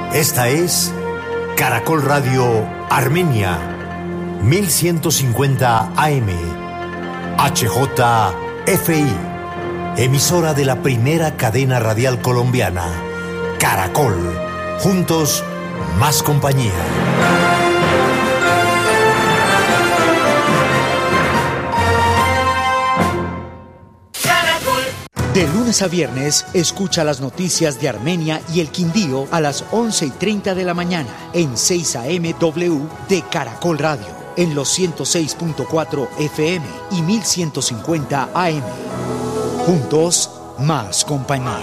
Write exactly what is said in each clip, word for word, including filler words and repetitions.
Esta es Caracol Radio Armenia, mil ciento cincuenta A M, H J F I, emisora de la primera cadena radial colombiana, Caracol. Juntos, más compañía. De lunes a viernes, escucha las noticias de Armenia y el Quindío a las once y treinta de la mañana en seis A M W de Caracol Radio, en los ciento seis punto cuatro F M y mil ciento cincuenta A M. Juntos, más compañía.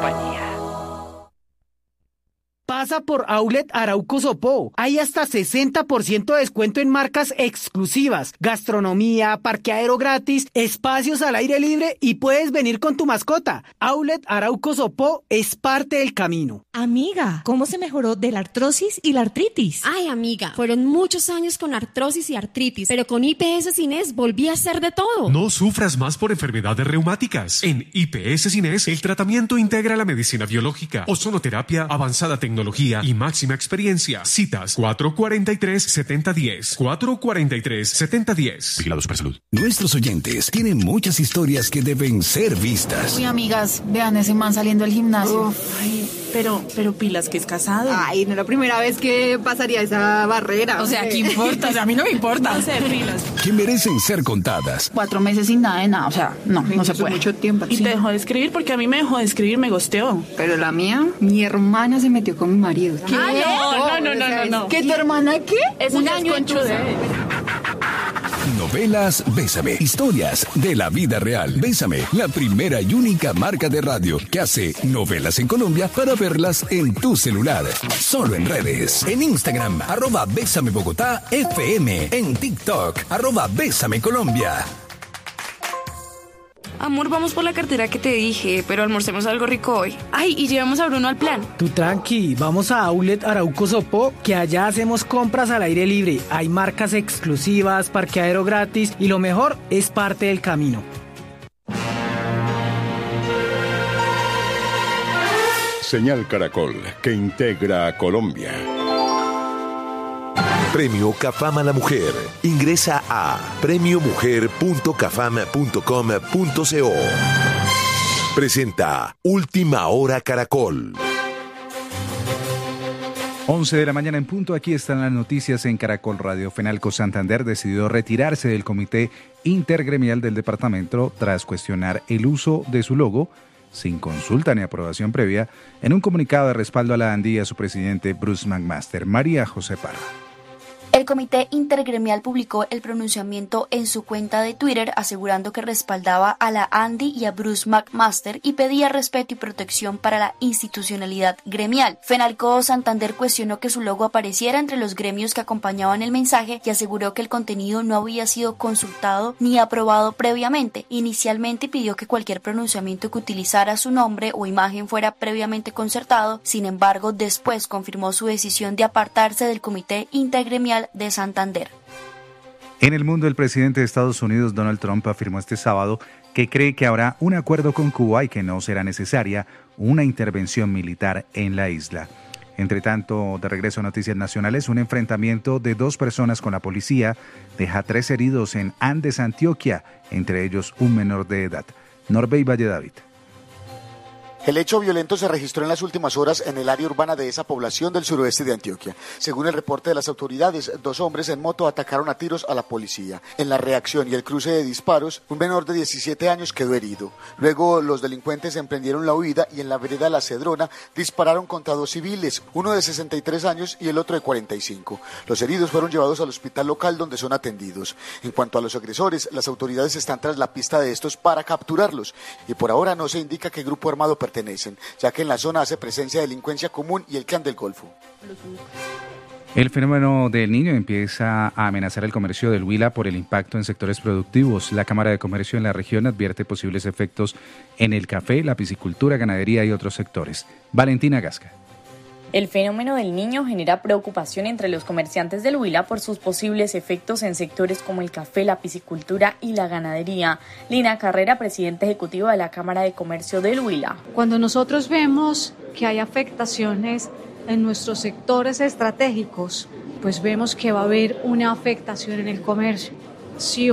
Pasa por Outlet Arauco Sopó. Hay hasta sesenta por ciento de descuento en marcas exclusivas, gastronomía, parqueadero gratis, espacios al aire libre y puedes venir con tu mascota. Outlet Arauco Sopó es parte del camino. Amiga, ¿cómo se mejoró de la artrosis y la artritis? Ay, amiga, fueron muchos años con artrosis y artritis, pero con I P S Cines volví a hacer de todo. No sufras más por enfermedades reumáticas. En I P S Cines, el tratamiento integra la medicina biológica, ozonoterapia, avanzada tecnología y máxima experiencia. Citas cuatro cuatro tres, siete cero uno cero, cuatro cuatro tres, siete cero uno cero. Vigilado Supersalud. Nuestros oyentes tienen muchas historias que deben ser vistas. Uy, amigas, vean ese man saliendo del gimnasio. Uf, ay, pero, pero pilas que es casado. Ay, no es la primera vez que pasaría esa barrera. O sea, ¿qué importa? O sea, a mí no me importa. No sé, pilas. Que merecen ser contadas. Cuatro meses sin nada de nada, o sea, no, no se puede. Mucho tiempo. Y sí. te dejó de escribir porque a mí me dejó de escribir, me gosteó. Pero la mía, mi hermana se metió con mi marido. ¿Qué? Ah, no, no, no, no, no, no. ¿Qué, tu hermana qué? Es un año en Novelas Bésame. Historias de la vida real. Bésame, la primera y única marca de radio que hace novelas en Colombia para verlas en tu celular. Solo en redes. En Instagram, arroba Bésame Bogotá F M. En TikTok, arroba Bésame Colombia. Amor, vamos por la cartera que te dije, pero almorcemos algo rico hoy. Ay, y llevamos a Bruno al plan. Tú tranqui, vamos a Outlet Arauco Sopó, que allá hacemos compras al aire libre. Hay marcas exclusivas, parqueadero gratis y lo mejor es parte del camino. Señal Caracol, que integra a Colombia. Premio Cafam a la Mujer. Ingresa a premio mujer punto cafam punto com punto co. Presenta Última Hora Caracol. once de la mañana en punto, aquí están las noticias en Caracol Radio. Fenalco Santander decidió retirarse del Comité Intergremial del departamento tras cuestionar el uso de su logo sin consulta ni aprobación previa en un comunicado de respaldo a la ANDI y a su presidente Bruce McMaster. María José Parra. El Comité Intergremial publicó el pronunciamiento en su cuenta de Twitter asegurando que respaldaba a la ANDI y a Bruce McMaster y pedía respeto y protección para la institucionalidad gremial. Fenalco Santander cuestionó que su logo apareciera entre los gremios que acompañaban el mensaje y aseguró que el contenido no había sido consultado ni aprobado previamente. Inicialmente pidió que cualquier pronunciamiento que utilizara su nombre o imagen fuera previamente concertado. Sin embargo, después confirmó su decisión de apartarse del Comité Intergremial de Santander. En el mundo, el presidente de Estados Unidos, Donald Trump, afirmó este sábado que cree que habrá un acuerdo con Cuba y que no será necesaria una intervención militar en la isla. Entre tanto, de regreso a Noticias Nacionales, un enfrentamiento de dos personas con la policía deja tres heridos en Andes, Antioquia, entre ellos un menor de edad. Norbey Valledavid. El hecho violento se registró en las últimas horas en el área urbana de esa población del suroeste de Antioquia. Según el reporte de las autoridades, dos hombres en moto atacaron a tiros a la policía. En la reacción y el cruce de disparos, un menor de diecisiete años quedó herido. Luego, los delincuentes emprendieron la huida y en la vereda La Cedrona dispararon contra dos civiles, uno de sesenta y tres años y el otro de cuarenta y cinco. Los heridos fueron llevados al hospital local donde son atendidos. En cuanto a los agresores, las autoridades están tras la pista de estos para capturarlos y por ahora no se indica qué grupo armado pertenece. Pertenecen, ya que en la zona hace presencia delincuencia común y el clan del Golfo. El fenómeno del Niño empieza a amenazar el comercio del Huila por el impacto en sectores productivos. La Cámara de Comercio en la región advierte posibles efectos en el café, la piscicultura, ganadería y otros sectores. Valentina Gasca. El fenómeno del Niño genera preocupación entre los comerciantes del Huila por sus posibles efectos en sectores como el café, la piscicultura y la ganadería. Lina Carrera, presidenta ejecutiva de la Cámara de Comercio del Huila. Cuando nosotros vemos que hay afectaciones en nuestros sectores estratégicos, pues vemos que va a haber una afectación en el comercio. Si